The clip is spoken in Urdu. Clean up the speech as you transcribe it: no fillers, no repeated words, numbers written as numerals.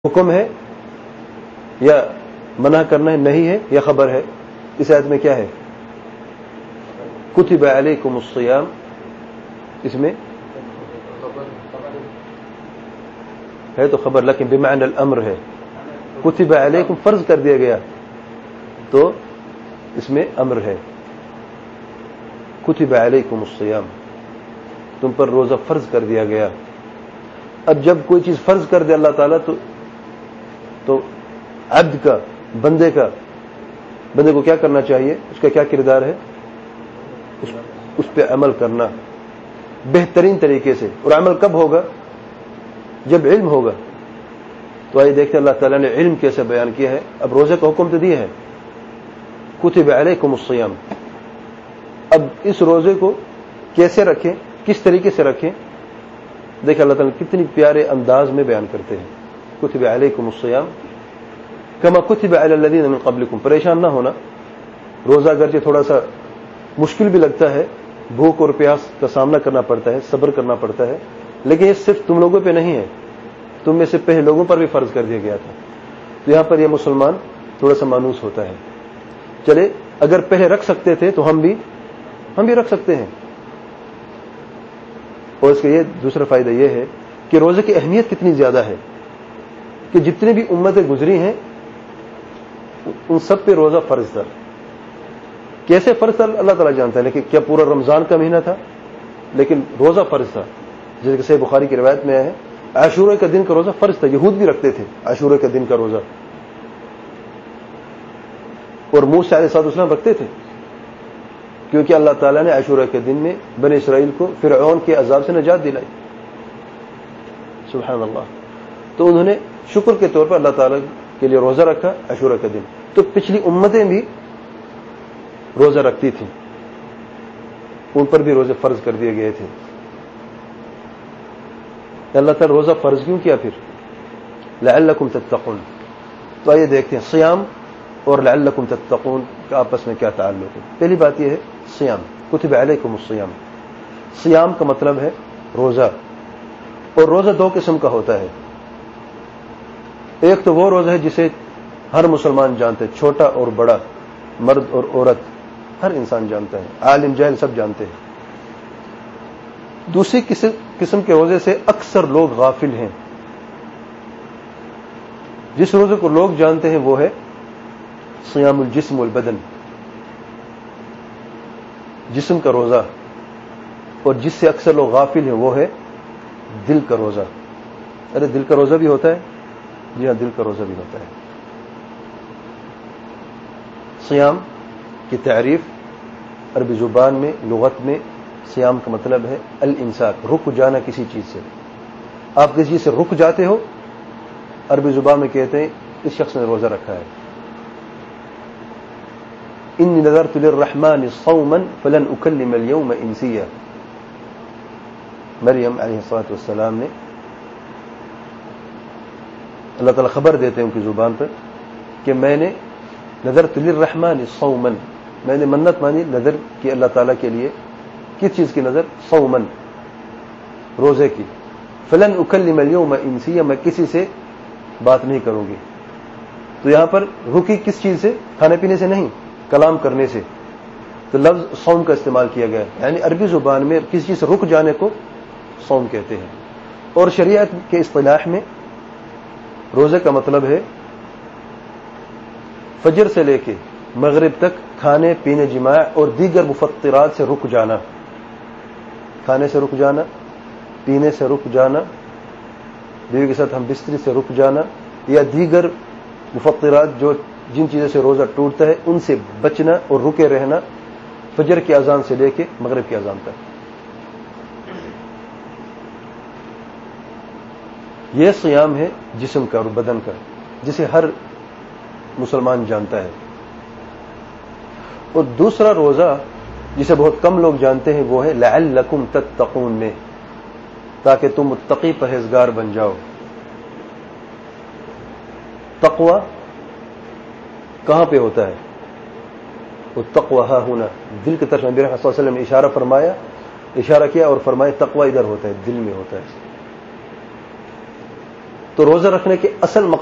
حکم ہے یا منع کرنا ہے نہیں ہے یا خبر ہے؟ اس آیت میں کیا ہے؟ کتب علیکم الصیام، اس میں ہے تو خبر لیکن بمعنی الامر ہے. کتب علیکم فرض کر دیا گیا تو اس میں امر ہے. کتب علیکم الصیام، تم پر روزہ فرض کر دیا گیا. اب جب کوئی چیز فرض کر دے اللہ تعالیٰ تو عبد کا بندے کو کیا کرنا چاہیے؟ اس کا کیا کردار ہے؟ اس پہ عمل کرنا بہترین طریقے سے. اور عمل کب ہوگا؟ جب علم ہوگا. تو آئیے دیکھتے ہیں اللہ تعالیٰ نے علم کیسے بیان کیا ہے. اب روزے کا حکم تو دیا ہے، کتب علیکم الصیام. اب اس روزے کو کیسے رکھیں، کس طریقے سے رکھیں؟ دیکھیں اللہ تعالیٰ کتنی پیارے انداز میں بیان کرتے ہیں. کتب علیکم الصیام کما کتب علی الذین من قبلکم. پریشان نہ ہونا. روزہ اگرچہ تھوڑا سا مشکل بھی لگتا ہے، بھوک اور پیاس کا سامنا کرنا پڑتا ہے، صبر کرنا پڑتا ہے، لیکن یہ صرف تم لوگوں پہ نہیں ہے، تم میں سے پہلے لوگوں پر بھی فرض کر دیا گیا تھا. تو یہاں پر یہ مسلمان تھوڑا سا مانوس ہوتا ہے. چلے اگر پہلے رکھ سکتے تھے تو ہم بھی رکھ سکتے ہیں. اور اس کا یہ دوسرا فائدہ یہ ہے کہ روزے کی اہمیت کتنی زیادہ ہے کہ جتنی بھی امتیں گزری ہیں ان سب پہ روزہ فرض تھا. کیسے فرض تھا اللہ تعالیٰ جانتا ہے، لیکن کیا پورا رمضان کا مہینہ تھا؟ لیکن روزہ فرض تھا. جیسے کہ صحیح بخاری کی روایت میں ہے عاشورہ کا دن کا روزہ فرض تھا. یہود بھی رکھتے تھے عاشورہ کا دن کا روزہ، اور موسیٰ علیہ السلام رکھتے تھے، کیونکہ اللہ تعالیٰ نے عاشورہ کے دن میں بنی اسرائیل کو فرعون کے عذاب سے نجات دلائی. سبحان اللہ. تو انہوں نے شکر کے طور پر اللہ تعالیٰ کے لیے روزہ رکھا عاشورہ کا دن. تو پچھلی امتیں بھی روزہ رکھتی تھیں، ان پر بھی روزے فرض کر دیے گئے تھے. اللہ تعالیٰ روزہ فرض کیوں کیا پھر؟ لعلکم تتقون. تو آئیے دیکھتے ہیں سیام اور لعلکم تتقون کا آپس میں کیا تعلق ہے. پہلی بات یہ ہے سیام، کتب علیکم الصیام. سیام کا مطلب ہے روزہ، اور روزہ دو قسم کا ہوتا ہے. ایک تو وہ روزہ ہے جسے ہر مسلمان جانتے ہیں، چھوٹا اور بڑا، مرد اور عورت، ہر انسان جانتا ہے، عالم جاہل سب جانتے ہیں. دوسری قسم کے روزے سے اکثر لوگ غافل ہیں. جس روزے کو لوگ جانتے ہیں وہ ہے صیام الجسم والبدن، جسم کا روزہ. اور جس سے اکثر لوگ غافل ہیں وہ ہے دل کا روزہ. ارے دل کا روزہ بھی ہوتا ہے؟ جی ہاں، دل کا روزہ بھی ہوتا ہے. صیام کی تعریف عربی زبان میں، لغت میں صیام کا مطلب ہے الامساک، رک جانا کسی چیز سے. آپ کسی چیز سے رک جاتے ہو، عربی زبان میں کہتے ہیں اس شخص نے روزہ رکھا ہے. انی نذرت للرحمن صوما فلن اکلم اليوم انسیا. مریم علیہ السلام نے، اللہ تعالیٰ خبر دیتے ہیں ان کی زبان پر کہ میں نے نذرت للرحمن صوما، میں نے منت مانی، نظر کی اللہ تعالیٰ کے لیے. کس چیز کی نظر؟ صومن، روزے کی. فلن اکلم اليوم انسیا، میں کسی سے بات نہیں کروں گی. تو یہاں پر رکی کس چیز سے؟ کھانے پینے سے نہیں، کلام کرنے سے. تو لفظ صوم کا استعمال کیا گیا، یعنی عربی زبان میں کسی چیز سے رک جانے کو صوم کہتے ہیں. اور شریعت کے اصطلاح میں روزے کا مطلب ہے فجر سے لے کے مغرب تک کھانے پینے، جماع اور دیگر مفطرات سے رک جانا. کھانے سے رک جانا، پینے سے رک جانا، بیوی کے ساتھ ہم بستری سے رک جانا، یا دیگر مفطرات جن چیزوں سے روزہ ٹوٹتا ہے ان سے بچنا اور رکے رہنا فجر کی اذان سے لے کے مغرب کی اذان تک. یہ صیام ہے جسم کا اور بدن کا، جسے ہر مسلمان جانتا ہے. اور دوسرا روزہ جسے بہت کم لوگ جانتے ہیں وہ ہے لعلکم تتقون میں، تاکہ تم متقی پرہیزگار بن جاؤ. تقوی کہاں پہ ہوتا ہے؟ وہ تقوی ہاں ہونا، دل کی طرف نبی صلی اللہ علیہ وسلم نے اشارہ کیا اور فرمایا تقوی ادھر ہوتا ہے، دل میں ہوتا ہے. تو تو روزہ رکھنے کے اصل